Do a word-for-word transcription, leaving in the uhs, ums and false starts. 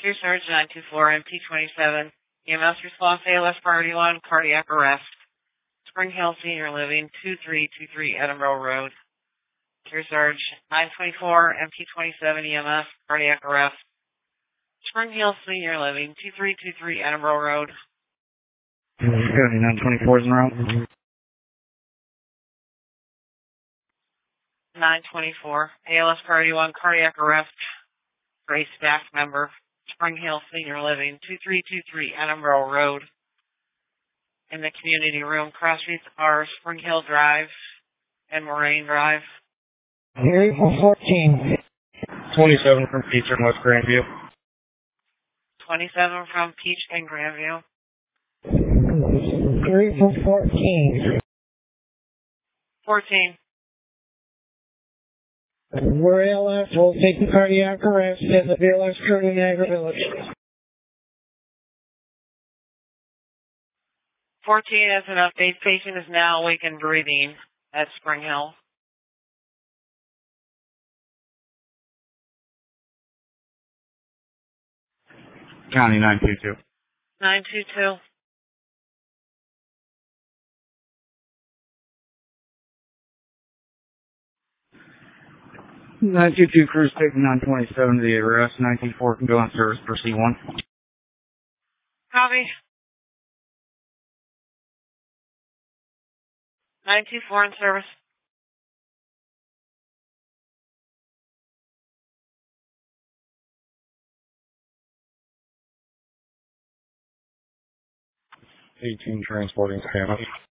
True Surge nine two four, M P twenty-seven. E M S response A L S priority one, cardiac arrest. Spring Hill Senior Living, two three two three Edinburgh Road. True Surge nine twenty-four, M P twenty-seven, E M S, cardiac arrest. Spring Hill Senior Living, two three two three Edinburgh Road. Cody nine twenty-four is in route. nine twenty-four, A L S priority one, cardiac arrest. Gray staff member, Spring Hill Senior Living, two three two three Edinburgh Road. In the community room, cross streets are Spring Hill Drive and Moraine Drive. Area four fourteen. twenty-seven from Peach and West Grandview. twenty-seven from Peach and Grandview. Area four fourteen. fourteen. We're L S, we'll take the cardiac arrest at the V L S crew in Niagara Village. fourteen is an update. Patient is now awake and breathing at Spring Hill. County nine two two. nine two two. nine two two crews taking nine twenty-seven to the arrest. nine two four can go on service for C one. Copy. nine two four in service. eighteen transporting Spanish.